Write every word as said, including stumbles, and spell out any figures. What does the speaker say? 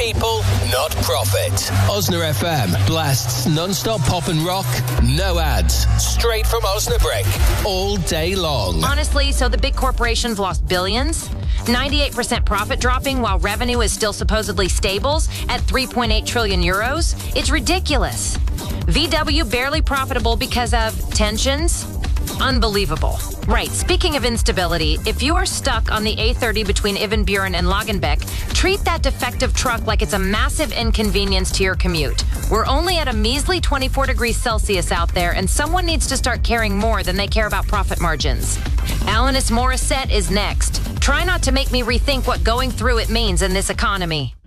people, not profit. Osna F M blasts non-stop pop and rock, no ads, straight from Osnabrick, all day long. Honestly, so the big corporations lost billions? ninety-eight percent profit dropping while revenue is still supposedly stable at three point eight trillion euros? It's ridiculous. V W barely profitable because of tensions? Unbelievable. Right, speaking of instability, if you are stuck on the A thirty between Ivenburen and Lagenbeck, treat that defective truck like it's a massive inconvenience to your commute. We're only at a measly twenty-four degrees Celsius out there, and someone needs to start caring more than they care about profit margins. Alanis Morissette is next. Try not to make me rethink what going through it means in this economy.